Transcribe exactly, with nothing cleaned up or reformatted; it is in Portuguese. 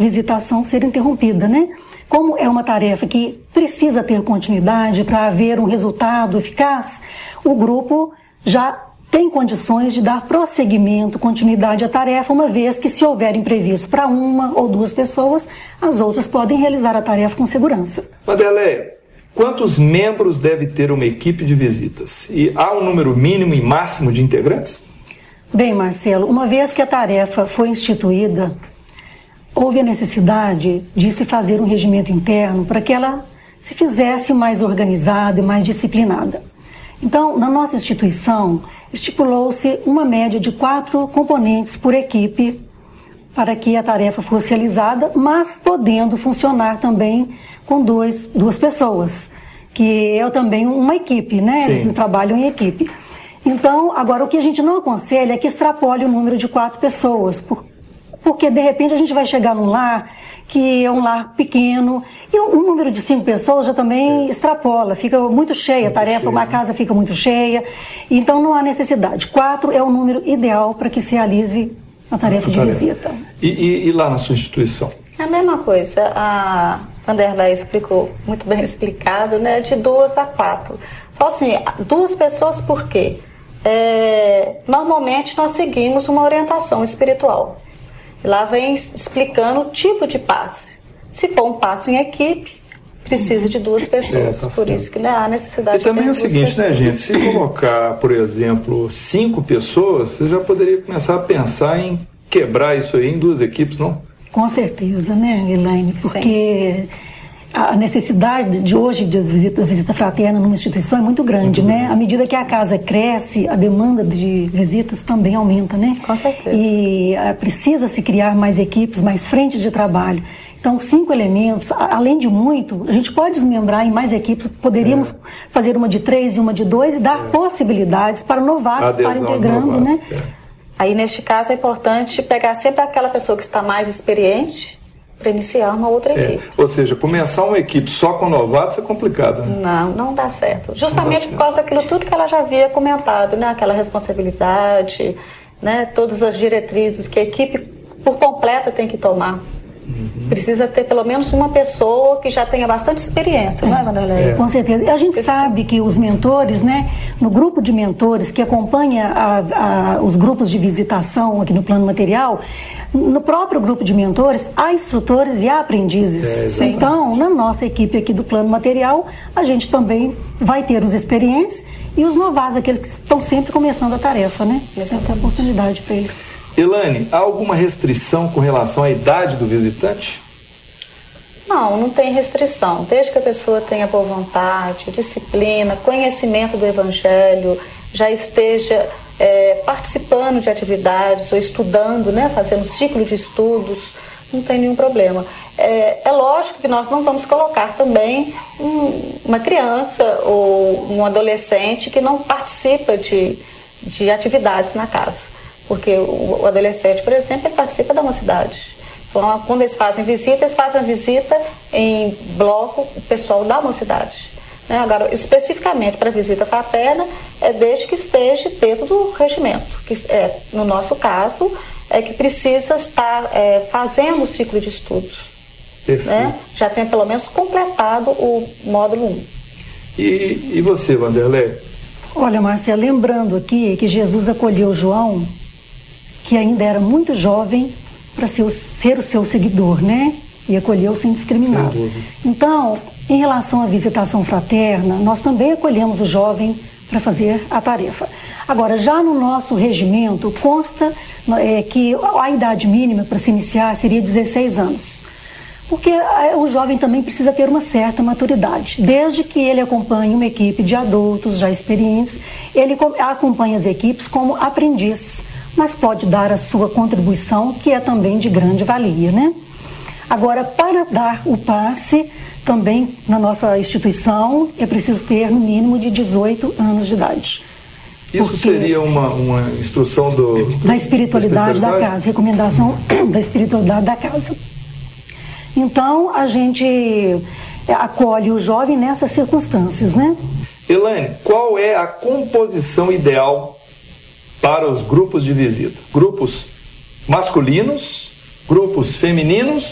visitação ser interrompida, né? Como é uma tarefa que precisa ter continuidade para haver um resultado eficaz, o grupo já tem condições de dar prosseguimento, continuidade à tarefa, uma vez que, se houver imprevisto para uma ou duas pessoas, as outras podem realizar a tarefa com segurança. Vanderleia, quantos membros deve ter uma equipe de visitas? E há um número mínimo e máximo de integrantes? Bem, Marcelo, uma vez que a tarefa foi instituída, houve a necessidade de se fazer um regimento interno para que ela se fizesse mais organizada e mais disciplinada. Então, na nossa instituição, estipulou-se uma média de quatro componentes por equipe para que a tarefa fosse realizada, mas podendo funcionar também com dois, duas pessoas, que é também uma equipe, né? Sim. Eles trabalham em equipe. Então, agora, o que a gente não aconselha é que extrapole o número de quatro pessoas, por, porque de repente a gente vai chegar num lar que é um lar pequeno, e um número de cinco pessoas já também é. extrapola, fica muito cheia a tarefa, cheia. Uma casa fica muito cheia, então não há necessidade. Quatro é o número ideal para que se realize a tarefa a de tarefa. visita. E, e, e lá na sua instituição? É a mesma coisa, a Vanderleia explicou, muito bem explicado, né, de duas a quatro. Só assim, duas pessoas por quê? É, normalmente nós seguimos uma orientação espiritual. Lá vem explicando o tipo de passe. Se for um passe em equipe, precisa de duas pessoas. É, tá por certo. Isso que não há necessidade de ter duas pessoas. E também é o seguinte, né, gente? Se colocar, por exemplo, cinco pessoas, você já poderia começar a pensar em quebrar isso aí em duas equipes, não? Com certeza, né, Elaine? Porque Sim. a necessidade de hoje de visita, da visita fraterna numa instituição é muito grande, muito né? Grande. À medida que a casa cresce, a demanda de visitas também aumenta, né? Com certeza. E uh, precisa se criar mais equipes, mais frentes de trabalho. Então, cinco elementos, além de muito, a gente pode desmembrar em mais equipes, poderíamos é. fazer uma de três e uma de dois e dar é. possibilidades para novatos estarem integrando, novatos, né? É. Aí, neste caso, é importante pegar sempre aquela pessoa que está mais experiente para iniciar uma outra é. equipe. Ou seja, começar uma equipe só com novatos é complicado, né? Não, não dá certo. Justamente dá certo. Por causa daquilo tudo que ela já havia comentado, né? Aquela responsabilidade, né? Todas as diretrizes que a equipe por completa tem que tomar. Uhum. Precisa ter pelo menos uma pessoa que já tenha bastante experiência, é. não é, Vanderleia? É. Com certeza. E a gente Esse... sabe que os mentores, né, no grupo de mentores que acompanha a, a, os grupos de visitação aqui no plano material, no próprio grupo de mentores, há instrutores e há aprendizes. É, então, na nossa equipe aqui do plano material, a gente também vai ter os experientes e os novatos, aqueles que estão sempre começando a tarefa, né? Essa é a oportunidade para eles. Elaine, há alguma restrição com relação à idade do visitante? Não, não tem restrição. Desde que a pessoa tenha boa vontade, disciplina, conhecimento do Evangelho, já esteja é, participando de atividades ou estudando, né, fazendo ciclo de estudos, não tem nenhum problema. É, é lógico que nós não vamos colocar também um, uma criança ou um adolescente que não participa de, de atividades na casa. Porque o adolescente, por exemplo, ele participa da mocidade. Então, quando eles fazem visita, eles fazem a visita em bloco o pessoal da mocidade. Né? Agora, especificamente para a visita fraterna, é desde que esteja dentro do regimento. Que é, no nosso caso, é que precisa estar é, fazendo o ciclo de estudos. Né? Já tem pelo menos completado o módulo um. E, e você, Vanderleia? Olha, Márcia, lembrando aqui que Jesus acolheu João, que ainda era muito jovem, para ser, ser o seu seguidor, né? E acolheu sem discriminar. Então, em relação à visitação fraterna, nós também acolhemos o jovem para fazer a tarefa. Agora, já no nosso regimento, consta é, que a idade mínima para se iniciar seria dezesseis anos. Porque o jovem também precisa ter uma certa maturidade. Desde que ele acompanhe uma equipe de adultos já experientes, ele acompanha as equipes como aprendiz, mas pode dar a sua contribuição, que é também de grande valia, né? Agora, para dar o passe, também na nossa instituição, é preciso ter no mínimo de dezoito anos de idade. Isso porque seria uma, uma instrução do, da, espiritualidade da espiritualidade da casa, recomendação da espiritualidade da casa. Então, a gente acolhe o jovem nessas circunstâncias, né? Elaine, qual é a composição ideal para os grupos de visita? Grupos masculinos, grupos femininos